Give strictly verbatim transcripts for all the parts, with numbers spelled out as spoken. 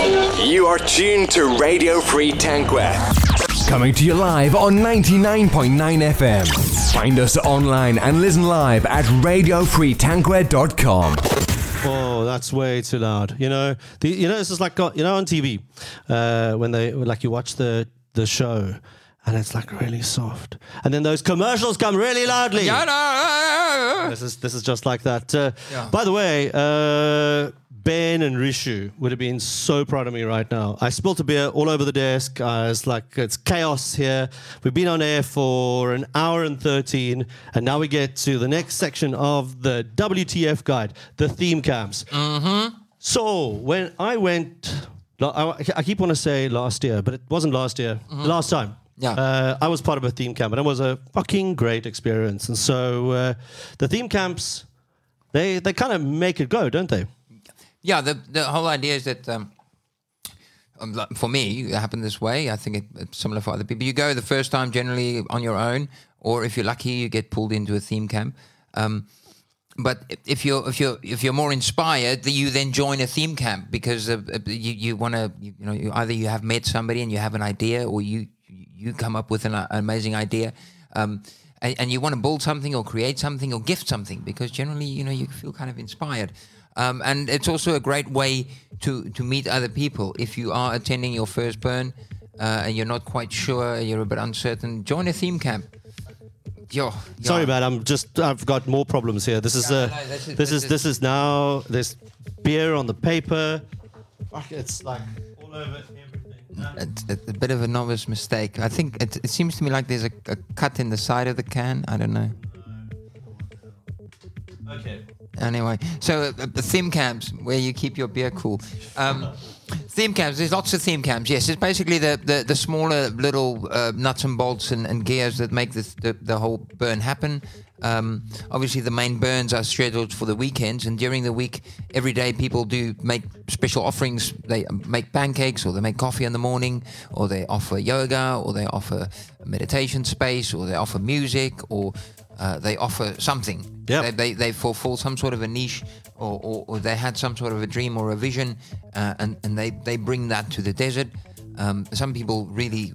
You are tuned to Radio Free Tankwa. Coming to you live on ninety-nine point nine F M. Find us online and listen live at radio free tankwa dot com. Oh, that's way too loud. You know, the, you know, this is like, you know, on T V, uh, when they, like you watch the, the show and it's like really soft. And then those commercials come really loudly. This is, this is just like that. Uh, Yeah. By the way, uh, Ben and Rishu would have been so proud of me right now. I spilt a beer all over the desk. Uh, it's like, it's chaos here. We've been on air for an hour and thirteen, and now we get to the next section of the W T F guide, the theme camps. Mm-hmm. So, when I went, I, I keep wanting to say last year, but it wasn't last year, Mm-hmm. last time. Yeah. Uh, I was part of a theme camp, and it was a fucking great experience. And so, uh, the theme camps, they, they kind of make it go, don't they? Yeah, the the whole idea is that um, um, like, for me, it happened this way. I think it, it's similar for other people. You go the first time generally on your own, or if you're lucky, you get pulled into a theme camp. Um, but if you're if you're if you're more inspired, you then join a theme camp because uh, you you want to you, you know you, either you have met somebody and you have an idea, or you you come up with an, uh, amazing idea. Um, and, and you want to build something or create something or gift something because generally you know you feel kind of inspired. Um, and it's also a great way to, to meet other people. If you are attending your first burn uh, and you're not quite sure, you're a bit uncertain, join a theme camp. Yo, yo. Sorry, man. I'm just. I've got more problems here. This is. Yeah, Uh, no, this is- this this is. is- This is now. There's beer on the paper. Fuck, it's like all over everything. It's, it's a bit of a novice mistake. I think it, it seems to me like there's a, a cut in the side of the can. I don't know. Okay. Anyway, so uh, the theme camps where you keep your beer cool. Um, theme camps, there's lots of theme camps. Yes, it's basically the, the, the smaller little uh, nuts and bolts and, and gears that make this, the, the whole burn happen. Um, obviously, the main burns are scheduled for the weekends, and during the week, every day people do make special offerings. They make pancakes, or they make coffee in the morning, or they offer yoga, or they offer a meditation space, or they offer music, or uh, they offer something. Yep. They, they they fulfill some sort of a niche, or, or, or they had some sort of a dream or a vision, uh, and and they they bring that to the desert. Um, some people really,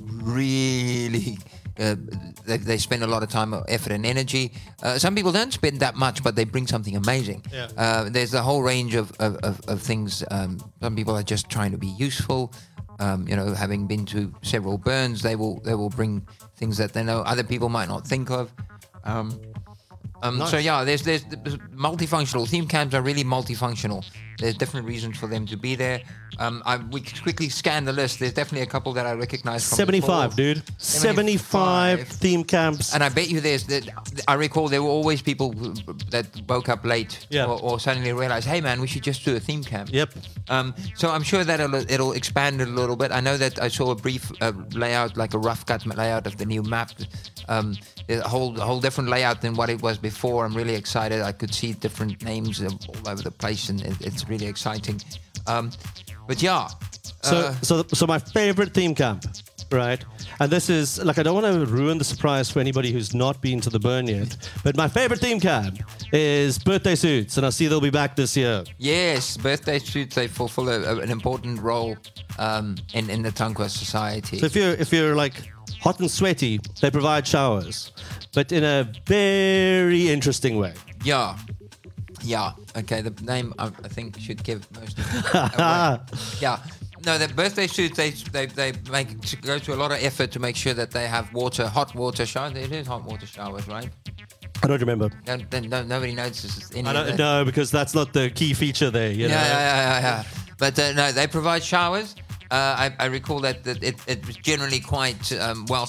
really. Uh, they, they spend a lot of time, effort, and energy. Uh, some people don't spend that much, but they bring something amazing. Yeah. Uh, there's a whole range of of, of, of things. Um, some people are just trying to be useful. Um, you know, having been to several burns, they will they will bring things that they know other people might not think of. Um, um, Nice. So yeah, there's, there's there's multifunctional. Theme camps are really multifunctional. There's different reasons for them to be there. Um, I we quickly scanned the list. There's definitely a couple that I recognize from seventy-five, before. dude. seventy-five theme camps. And I bet you there's, the, I recall there were always people who- that woke up late Yeah. or, or suddenly realized, hey man, we should just do a theme camp. Yep. Um, so I'm sure that it'll, it'll expand a little bit. I know that I saw a brief uh, layout, like a rough cut layout of the new map. Um, there's a whole, a whole different layout than what it was before. I'm really excited. I could see different names uh, all over the place, and it, it's really exciting. Um, but yeah. So, uh, so, so my favorite theme camp, right? And this is like I don't want to ruin the surprise for anybody who's not been to the burn yet. But my favorite theme camp is birthday suits, and I see they'll be back this year. Yes, birthday suits, they fulfill a, a, an important role um, in, in the Tankwa society. So if you're if you're like hot and sweaty, they provide showers, but in a very interesting way. Yeah. Yeah. Okay, the name, I, I think, should give most of it away. Yeah. No, the birthday suits, they, they, they make to go to a lot of effort to make sure that they have water, hot water showers. It is hot water showers, right? I don't remember. No, no, no, nobody notices any I of don't that. know because that's not the key feature there. You know? Yeah, yeah, yeah, yeah, yeah. But uh, no, they provide showers. Uh, I, I recall that, that it, it was generally quite um, well